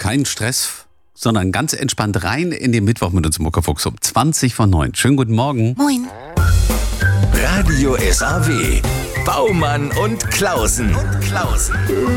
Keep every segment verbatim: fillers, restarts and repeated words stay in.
keinen Stress, sondern ganz entspannt rein in den Mittwoch mit uns im Muckefuchs um zwanzig vor neun. Schönen guten Morgen. Moin. Radio S A W. Baumann und Klausen. Und Klausen.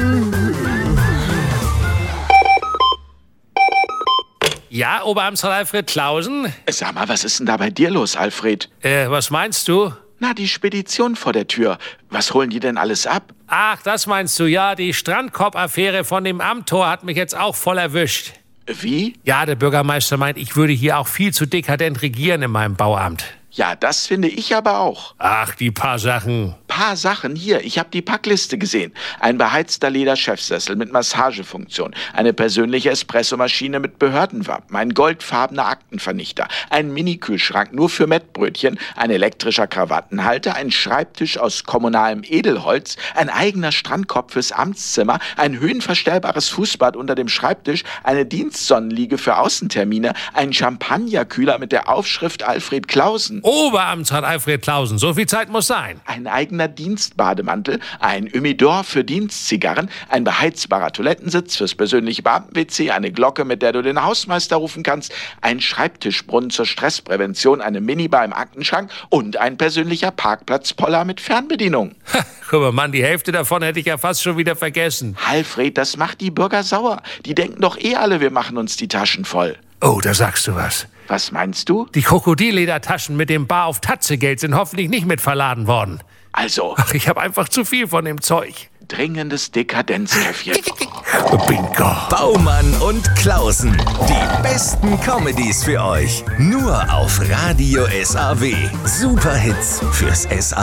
Ja, Oberamtsrat Alfred Klausen? Sag mal, was ist denn da bei dir los, Alfred? Äh, was meinst du? Na, die Spedition vor der Tür. Was holen die denn alles ab? Ach, das meinst du, ja. Die Strandkorb-Affäre von dem Amtor hat mich jetzt auch voll erwischt. Wie? Ja, der Bürgermeister meint, ich würde hier auch viel zu dekadent regieren in meinem Bauamt. Ja, das finde ich aber auch. Ach, die paar Sachen. Paar Sachen hier. Ich habe die Packliste gesehen. Ein beheizter Lederchefsessel mit Massagefunktion, eine persönliche Espressomaschine mit Behördenwappen, ein goldfarbener Aktenvernichter, ein Mini-Kühlschrank nur für Mettbrötchen, ein elektrischer Krawattenhalter, ein Schreibtisch aus kommunalem Edelholz, ein eigener Strandkorb fürs Amtszimmer, ein höhenverstellbares Fußbad unter dem Schreibtisch, eine Dienstsonnenliege für Außentermine, ein Champagnerkühler mit der Aufschrift Alfred Klausen. Oberamtsrat Alfred Klausen, so viel Zeit muss sein. Ein eigener Dienstbademantel, ein Humidor für Dienstzigarren, ein beheizbarer Toilettensitz fürs persönliche Beamten-W C, eine Glocke, mit der du den Hausmeister rufen kannst, ein Schreibtischbrunnen zur Stressprävention, eine Minibar im Aktenschrank und ein persönlicher Parkplatzpoller mit Fernbedienung. Ha, guck mal, Mann, die Hälfte davon hätte ich ja fast schon wieder vergessen. Alfred, das macht die Bürger sauer. Die denken doch eh alle, wir machen uns die Taschen voll. Oh, da sagst du was. Was meinst du? Die Krokodilledertaschen mit dem Bar auf Tatzegeld sind hoffentlich nicht mit verladen worden. Also, Ach, ich habe einfach zu viel von dem Zeug. dringendes Dekadenzkäffchen. Bingo. Baumann und Klausen. Die besten Comedies für euch. Nur auf Radio S A W. Superhits fürs S A W.